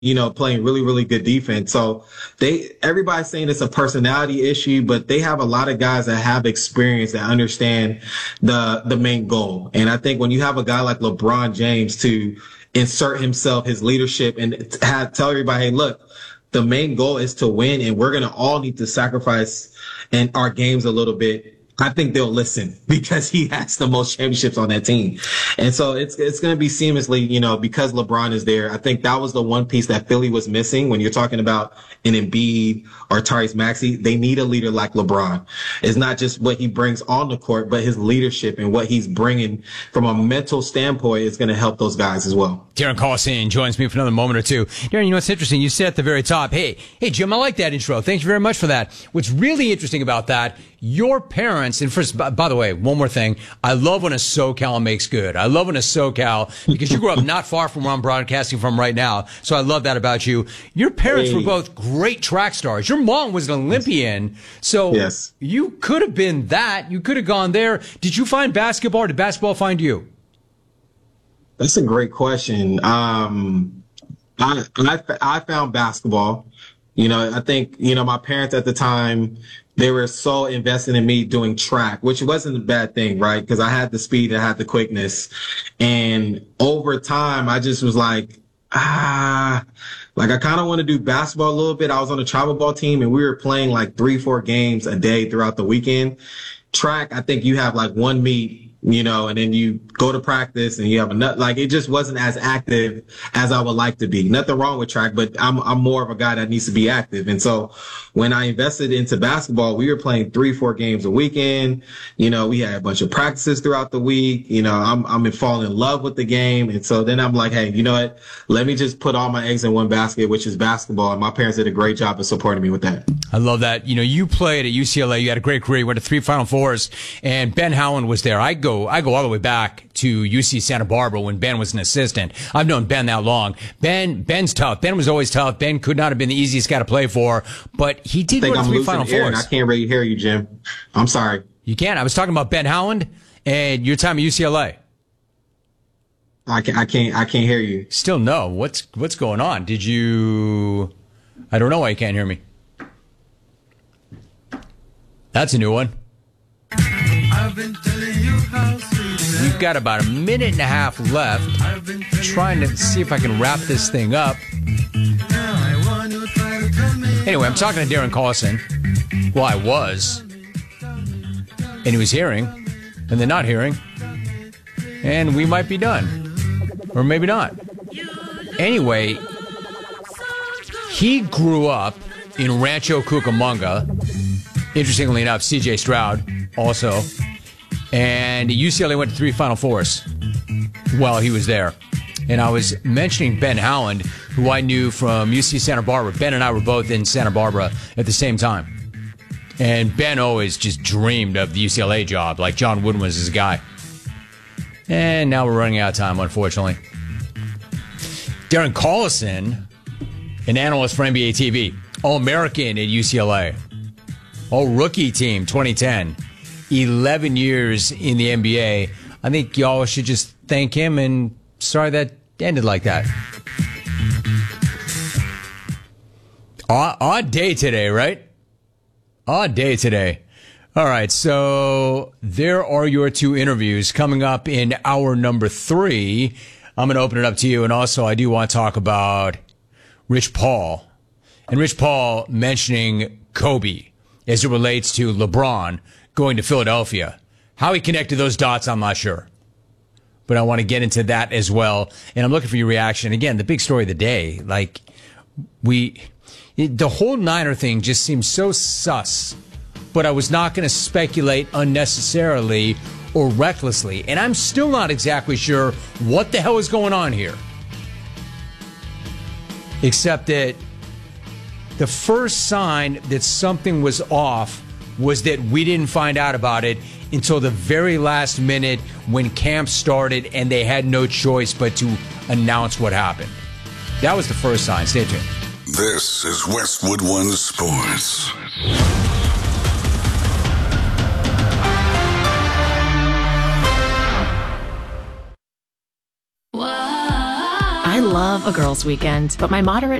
playing really, really good defense. So everybody's saying it's a personality issue, but they have a lot of guys that have experience that understand the main goal. And I think when you have a guy like LeBron James to insert himself, his leadership, and tell everybody, hey, look, the main goal is to win, and we're going to all need to sacrifice in our games a little bit. I think they'll listen because he has the most championships on that team. And so it's going to be seamlessly, because LeBron is there. I think that was the one piece that Philly was missing when you're talking about an Embiid or Tyrese Maxey. They need a leader like LeBron. It's not just what he brings on the court, but his leadership and what he's bringing from a mental standpoint is going to help those guys as well. Darren Collison joins me for another moment or two. Darren, what's interesting? You said at the very top, hey, Jim, I like that intro. Thank you very much for that. What's really interesting about that, your parents, and first, by the way, one more thing. I love when a SoCal makes good. I love when a SoCal, because you grew up not far from where I'm broadcasting from right now. So I love that about you. Your parents were both great track stars. Your mom was an Olympian. So yes. You could have been that. You could have gone there. Did you find basketball or did basketball find you? That's a great question. I found basketball. I think, my parents at the time, they were so invested in me doing track, which wasn't a bad thing, right? Because I had the speed, I had the quickness. And over time, I just was like, I kind of want to do basketball a little bit. I was on a travel ball team and we were playing like 3-4 games a day throughout the weekend. Track, I think you have like one meet, and then you go to practice and you have it just wasn't as active as I would like to be. Nothing wrong with track, but I'm more of a guy that needs to be active. And so when I invested into basketball, we were playing 3-4 games a weekend. We had a bunch of practices throughout the week. I'm falling in love with the game. And so then I'm like, hey, you know what? Let me just put all my eggs in one basket, which is basketball. And my parents did a great job of supporting me with that. I love that. You played at UCLA. You had a great career. You went to 3 Final Fours, and Ben Howland was there. I go all the way back to UC Santa Barbara when Ben was an assistant. I've known Ben that long. Ben's tough. Ben was always tough. Ben could not have been the easiest guy to play for, but he did go to 3 Final Fours. I can't really hear you, Jim. I'm sorry. You can't. I was talking about Ben Howland and your time at UCLA. I can't hear you. Still no. What's going on? Did you? I don't know why you can't hear me. That's a new one. I've been telling you how sweet. We've got about a minute and a half left. Trying to see if I can wrap this thing up. Anyway, I'm talking to Darren Collison. Well, I was. And he was hearing. And then not hearing. And we might be done. Or maybe not. Anyway, he grew up in Rancho Cucamonga. Interestingly enough, C.J. Stroud also. And UCLA went to 3 Final Fours while he was there. And I was mentioning Ben Howland, who I knew from UC Santa Barbara. Ben and I were both in Santa Barbara at the same time. And Ben always just dreamed of the UCLA job, like John Wooden was his guy. And now we're running out of time, unfortunately. Darren Collison, an analyst for NBA TV, All-American at UCLA. All-Rookie team, 2010. 11 years in the NBA. I think y'all should just thank him, and sorry that ended like that. Odd day today, right? Odd day today. All right, so there are your 2 interviews coming up in hour number 3. I'm going to open it up to you, and also I do want to talk about Rich Paul. And Rich Paul mentioning Kobe as it relates to LeBron going to Philadelphia. How he connected those dots, I'm not sure. But I want to get into that as well. And I'm looking for your reaction. Again, the big story of the day, the whole Niner thing just seems so sus. But I was not going to speculate unnecessarily or recklessly. And I'm still not exactly sure what the hell is going on here. Except that the first sign that something was off was that we didn't find out about it until the very last minute when camp started and they had no choice but to announce what happened. That was the first sign. Stay tuned. This is Westwood One Sports. I love a girls' weekend, but my moderate